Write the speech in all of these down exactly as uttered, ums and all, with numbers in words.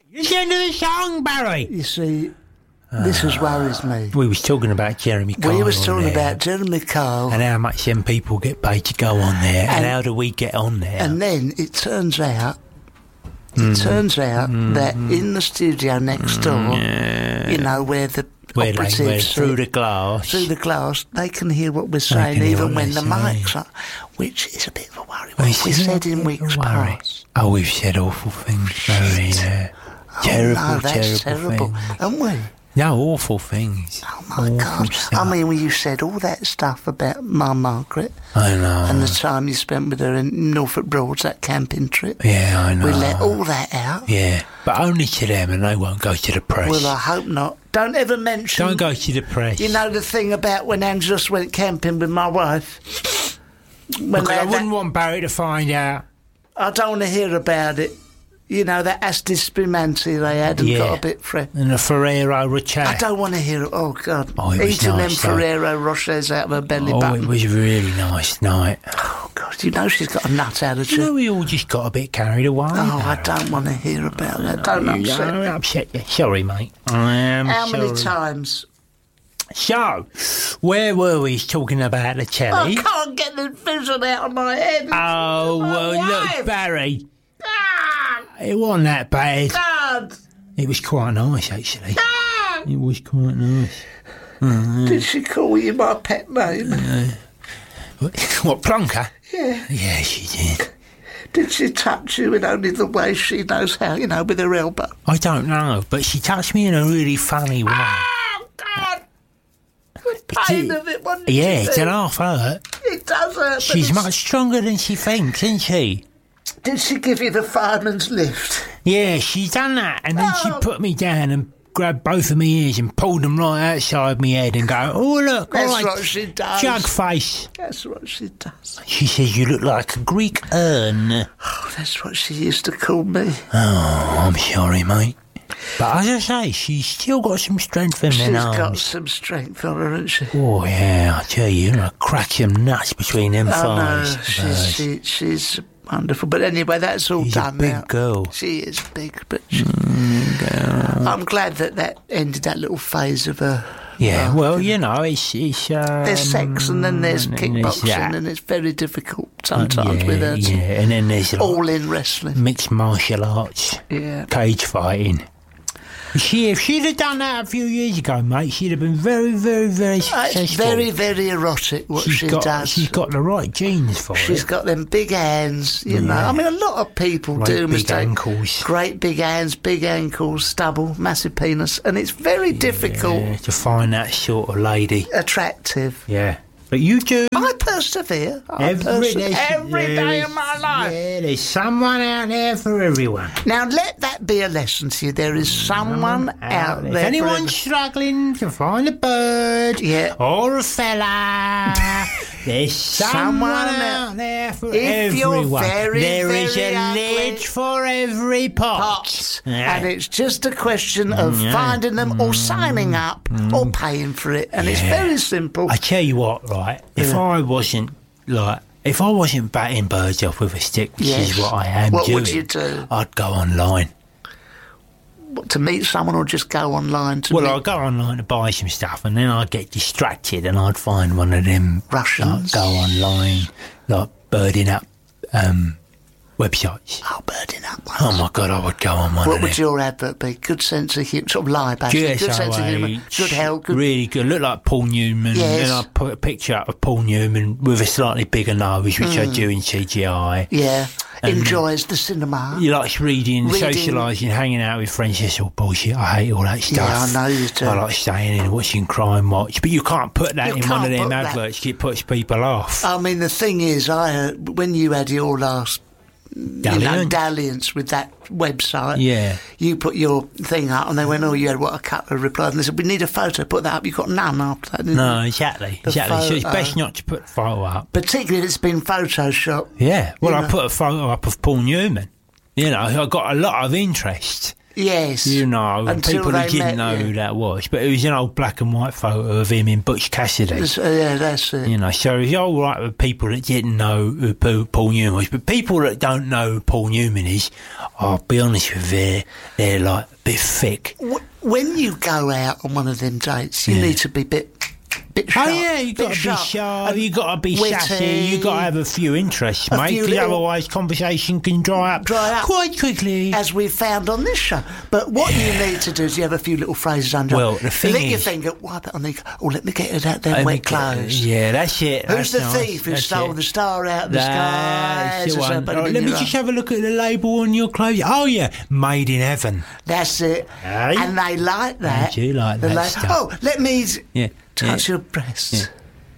It's the end of the song, Barry. You see, this has worries me. We was talking about Jeremy Kyle. We was talking there, about Jeremy Kyle. and how much them people get paid to go on there, and, And- how do we get on there? And then it turns out, it Mm. turns out that in the studio next door, you know, where the where they, where operatives through sit, the glass. through the glass, they can hear what we're saying can hear even what when they're the saying. mic's up, which is a bit of a worry. Well, What we isn't said it in a weeks worry? past. Oh, we've said awful things, Barry. Yeah. Terrible, oh, no, that's terrible, terrible, things. haven't we? No, awful things. Oh my Awful God! stuff. I mean, when you said all that stuff about my Margaret I know. and the time you spent with her in Norfolk Broads, that camping trip, Yeah, I know. we let all that out. Yeah, but only to them, and they won't go to the press. Well, I hope not. Don't ever mention. Don't go to the press. You know the thing about when Anne just went camping with my wife? When because they I had wouldn't that- want Barry to find out. I don't want to hear about it. You know, that Asti Sprimanti they had and Yeah. got a bit fresh. And the Ferrero Rocher. I don't want to hear it. Oh, God. Oh, it was Eating nice, them though. Ferrero Rochers out of her belly Oh, button. it was a really nice night. Oh, God. You know she's got a nut attitude. You know, we all just got a bit carried away. Oh, I Barry. don't want to hear about that. Don't You upset don't me. upset you. Sorry, mate. I am How sorry. many times? So, where were we talking about the I telly? can't get the vision out of my head. Oh, My well, wife. look, Barry. Ah, It wasn't that bad. God. It was quite nice, actually. Ah. It was quite nice. Did she call you my pet name? What, what Plonker? Yeah. Yeah, she did. Did she touch you in only the way she knows how, you know, with her elbow? I don't know, but she touched me in a really funny way. Oh, God! The pain it- of it, wasn't it? Yeah, it's an half hurt. It does hurt. but She's it's- much stronger than she thinks, isn't she? Did she give you the fireman's lift? Yeah, she done that, and then she Oh. put me down and grabbed both of my ears and pulled them right outside my head and go, oh, look, That's all right, what she does. jug face. That's what she does. She says, you look like a Greek urn. Oh, that's what she used to call me. Oh, I'm sorry, mate. But as I say, she's still got some strength in She's her got arms. some strength on her, hasn't she? Oh, yeah, I tell you, I crack some nuts between them Oh, no, thighs. she's, she, she's wonderful. But anyway, that's all She's a done big now. girl. She is big, but she, I'm glad that that ended that little phase of her. Yeah, Oh, well, you know, it's... it's um, There's sex and then there's and kickboxing that. and it's very difficult sometimes yeah, with her to yeah, and then there's like, all in wrestling. mixed martial arts, Yeah. cage fighting. She, if she'd have done that a few years ago, mate, she'd have been very, very, very Uh, successful. it's very, very erotic what she's she got, does. She's got the right genes for She's it. got them big hands, you know. Yeah. I mean, a lot of people Great do big mistake. ankles. Great big hands, big ankles, stubble, massive penis, and it's very difficult, Yeah, to find that sort of lady. attractive. Yeah. But you do. I persevere. I Every, persevere there's- every day there of is- my life. Yeah, there's someone out there for everyone. Now, let that be a lesson to you. There is someone out there. If for anyone's every- struggling to find a bird Yeah. or a fella, there's someone, Someone out there for If you're everyone. very, There is very a ugly, lid for every pot. Pots. Yeah. And it's just a question of Yeah. finding them or signing up or paying for it. And it's Yeah. very simple. I tell you what, right? If Yeah. I wasn't like, if I wasn't batting birds off with a stick, which Yes. is what I am What doing, would you do? I'd go online. What, to meet someone or just go online to Well, meet I'd go online to buy some stuff, and then I'd get distracted, and I'd find one of them Russians? Like, go online, like birding up um, websites. Oh, birding up ones. Oh my God, I would go on one What of would them. your advert be? Good sense of humour, sort of lie, basically. G Good S sense of O humour, H, good health, good... really good. Look like Paul Newman. Yes. Then I put a picture up of Paul Newman with a slightly bigger nose, which Hmm. I do in C G I. Yeah, enjoys the cinema. He likes reading, Reading. socialising, hanging out with friends. It's all bullshit. I hate all that stuff. Yeah, I know you do. I like staying in and watching Crime Watch. But you can't put that You in one can't of them put that. adverts. It puts people off. I mean, the thing is, I heard, when you had your last you know, Dalliance. dalliance with that website, Yeah. you put your thing up and they went, oh, you had what, a couple of replies, and they said, we need a photo, put that up. You got none after that, didn't No, you? exactly. The Exactly. So it's photo. best not to put a photo up. Particularly if it's been photoshopped. Yeah. Well, You I know. put a photo up of Paul Newman. You know, I got a lot of interest. Yes. You know, Until people they who didn't met know you. who that was. But it was an old black and white photo of him in Butch Cassidy. That's- uh, yeah, that's it. You know, so it's all right with people that didn't know who Paul Paul Newman was. But people that don't know who Paul Newman is, I'll be honest with you, they're, they're like a bit thick. Wh- When you go out on one of them dates, you Yeah. need to be a bit, bit sharp. Oh yeah, you got bit to be sharp. and You got to be witty. sassy. You got to have a few interests, A mate. few Because little- otherwise, conversation can dry up, Dry up. quite quickly. As we've found on this show. But what you need to do is you have a few little phrases under. Well, the thing Lick your is- finger, wipe it on the. Oh, let me get it out them Let me wet get- clothes. Yeah, that's it. Who's that's the nice, thief who that's stole it. the star out of the sky? That's the As I one. put it Right, in let me your just eye. have a look at the label on your clothes. Oh yeah, made in heaven. That's it. Hey? And they like that. They do like They that stuff. Oh, let me Yeah, touch yeah. your breasts. Yeah.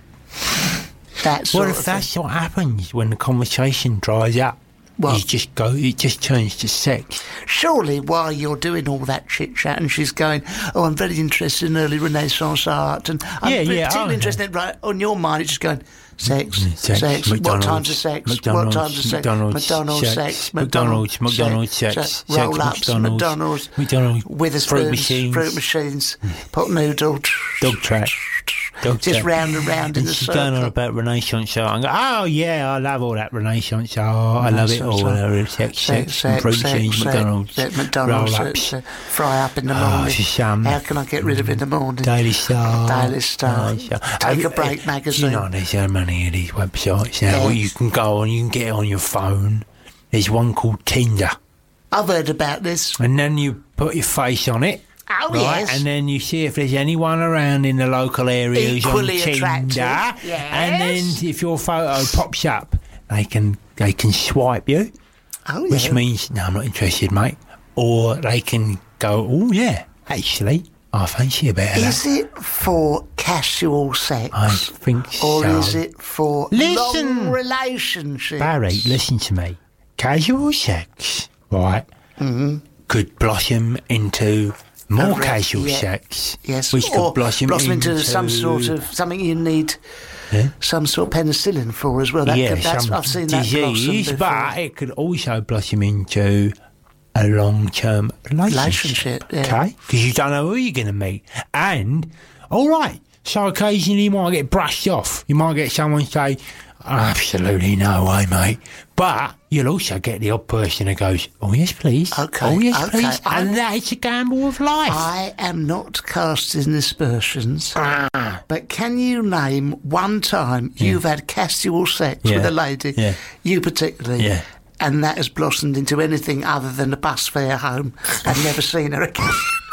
That sort What of if thing. that's what happens when the conversation dries up? What? You just go. It just turns to sex. Surely while you're doing all that chit chat and she's going, oh, I'm very interested in early Renaissance art and I'm Yeah, yeah, particularly oh, interested in, right, on your mind it's just going, sex, Sex, sex, what McDonald's, time's of sex, McDonald's, what time's of sex, McDonald's, McDonald's, sex, sex, McDonald's, McDonald's, sex, sex, roll-ups, McDonald's, McDonald's, McDonald's, fruit Witherspoons, machines. fruit machines, pot noodle, Dog track. Dog just track. round and round in And the she's circle. going on about Renaissance art. I go, oh yeah, I love all that Renaissance art. I love it all. Renaissance I art. love it. Sex, Sex, sex, and fruit sex, machines, sex, McDonald's, sex, McDonald's, roll-ups, sex, uh, fry up in the Oh, morning. it's a shame. How can I get rid of it in the morning? Daily Star. Daily Star. Daily Star. Take Have a you- break uh, magazine. You know, there's so many of these websites now Yes. where you can go on, you can get it on your phone. There's one called Tinder. I've heard about this. And then you put your face on it. Oh, Right, yes. and then you see if there's anyone around in the local area who's Equally on Tinder, attractive, yes. and then if your photo pops up, they can they can swipe you, Oh, which yeah. means no, I'm not interested, mate. Or they can go, oh yeah, actually, I fancy a bit of Is that. it for casual sex? I think Or so. is it for Listen. long relationships? Barry, listen to me. Casual sex, right, Mm-hmm. could blossom into more Correct, casual yeah. sex. Yes, which or could blossom, blossom into, into some sort of something you need Yeah. some sort of penicillin for as well. That yeah, could, that's, some I've seen that disease, blossom but before. it could also blossom into a long-term relationship. Relationship, yeah. Okay, because you don't know who you're going to meet, and all right, so occasionally you might get brushed off. You might get someone say, "Absolutely no way, mate," but you'll also get the odd person that goes, "Oh yes, please. Okay, Oh yes, okay. please," I'm- and that is a gamble of life. I am not casting aspersions, Ah. but can you name one time you've had casual sex Yeah. with a lady, Yeah. you particularly, Yeah. and that has blossomed into anything other than a bus fare home and never seen her again?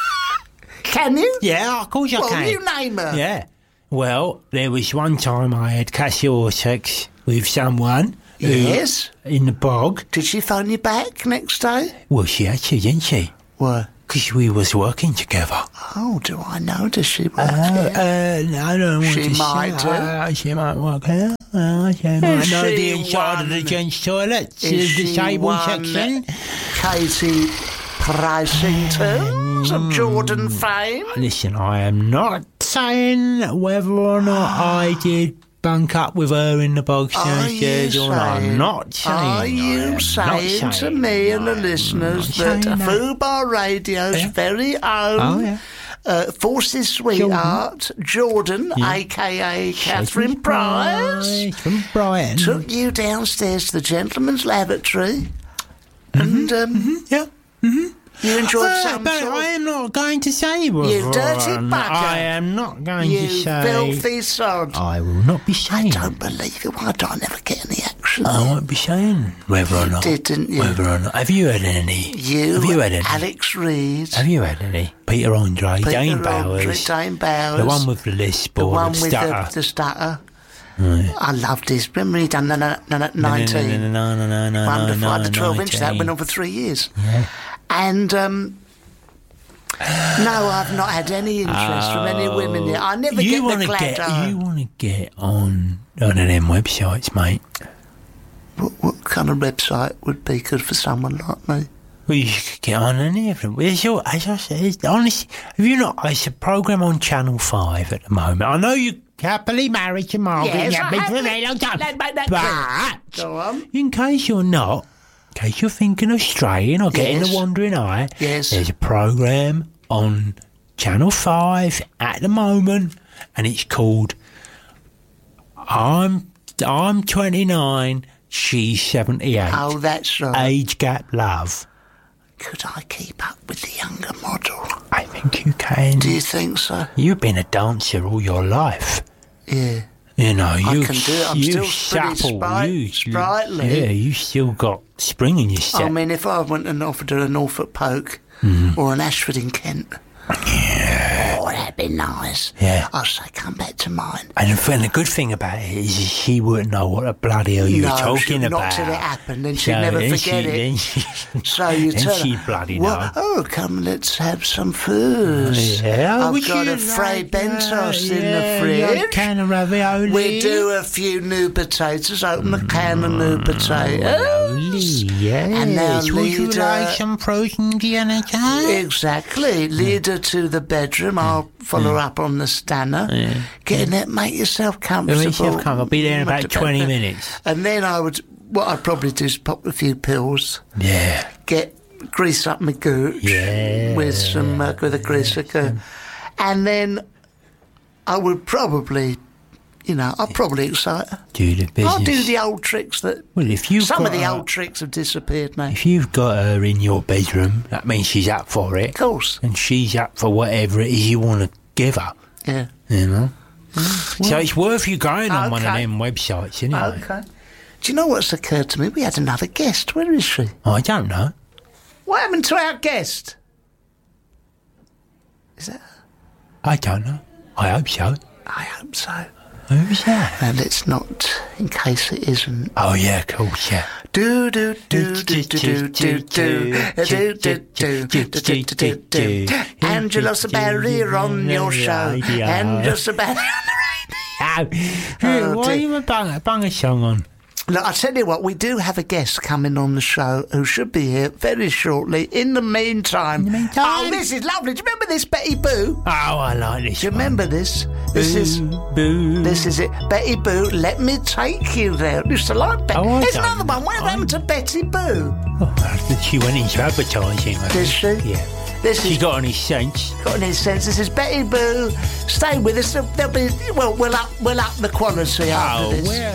Can you? Yeah, of course I Well, can. you name her. Yeah. Well, there was one time I had casual sex with someone. who- Yes. in the bog. Did she phone you back next day? Well, she had to, didn't she? What? Because we was working together. Oh, do I know? Does she work Uh, here? uh, no, I don't want She to might say. do. Uh, she might work here. Uh, she might Is know she the inside of the one- gents' toilets, Is the she disabled one section. Katie Pricington of Jordan fame? Listen, I am not saying whether or not I did bunk up with her in the bog Are downstairs you or not. saying- I'm not saying. Are I you am not saying to saying, me and the I am listeners not that saying that. Fubar Radio's Yeah. very own Oh, yeah. uh, Forces Sweetheart, Jordan, a k a. Catherine Price, from Brighton. took you downstairs to the gentleman's lavatory and um, Yeah. you enjoyed Uh, some but sort I of... am not going to say whether You dirty or not- bugger. I am not going You to say. filthy sod. I will not be saying. Don't believe it. Why do I never get any action? I won't be saying whether or not. did, didn't you? Whether or not. Have you had any? You, Have you had any? Alex Reid, Have you had any? Peter Andre, Peter Dane Andre, Bowers, Dane Bowers, the one with the lisp the or one the with stutter. the, the stutter. I loved his. Remember he done no, no, no, no, No, no, nineteen. no, no, no, no, Wonderful. no, I had the twelve inch. That nineteen. went on for three years. Yeah. And um, no, I've not had any interest from any women yet. I never you get the wanna glad. get, You want to get on one of them websites, mate. what, what kind of website would be good for someone like me? Well, you could get on any of them. It's all, as I said, it's, honestly, have you not? It's a program on Channel Five at the moment. I know you happily married to Margaret. Yes, and you've I been for a have. very long time. Let's make that But clear. Go on. in case you're not, in case you're thinking of straying or getting Yes. a wandering eye, Yes. there's a programme on Channel five at the moment, and it's called I'm I'm twenty-nine, she's seventy-eight. Oh, that's right. Age gap love. Could I keep up with the younger model? I think you can. Do you think so? You've been a dancer all your life. Yeah. You know, you can do it. I'm you still pretty supple, spri- you, sprightly. Yeah, you still got spring in your step. I mean, if I went and offered her a Norfolk poke Mm-hmm. or an Ashford in Kent, oh, that'd be nice. Yeah. I'd say, come back to mine. And the, and the good thing about it is she wouldn't know what the bloody hell you no, were talking she'd about. not till it happened, then she'd So never then forget she- it. Then she, So you then tell her, she'd bloody well, know. oh, come, let's have some food. Yeah, I've would got you a Frey like Bentos that? in Yeah, the yeah, fridge. can of ravioli. We do a few new potatoes. Open the can of new potatoes. Lovely, yes. And now would you lead like her- some frozen Vienna cake? Exactly. Lead her to the bedroom. I'll follow up on the stanner. Get in there, make yourself comfortable. yourself comfortable. I'll be there in about twenty minutes. And then I would, what I'd probably do is pop a few pills, Yeah. get grease up my gooch Yeah. with some uh, with a greaser goo, and then I would probably, you know, I'd probably excite her. Do the business. I'll do the old tricks that. Well, if you've Some of got the her- old tricks have disappeared now. If you've got her in your bedroom, that means she's up for it. Of course. And she's up for whatever it is you want to give her, Yeah. you know? So it's worth you going on one of Okay. them websites, isn't it? Okay. Do you know what's occurred to me? We had another guest. Where is she? I don't know. What happened to our guest? Is that? I don't know. I hope so. I hope so. Who's that? And it's not, in case it isn't. Oh, yeah, of course, yeah. Do do do do do do do do do do do do do do do. Angela Sabari on your show. Angela Sabari on the radio. Oh, why dear. are you a bang, bang a song on? Look, I tell you what, we do have a guest coming on the show who should be here very shortly. In the meantime, In the meantime. oh, this is lovely. Do you remember this, Betty Boo? Oh, I like this Do you one. remember this? This is. Boo. This is it. Betty Boo, let me take you there. I used to like Betty. Oh, I There's don't- another one. What happened to Betty Boo? Oh, she went into advertising. I Did think. she? Yeah. This She is got on his sense. got in his sense. This is Betty Boo. Stay with us. There'll be well. We'll up. We'll up the quality after Oh, this. where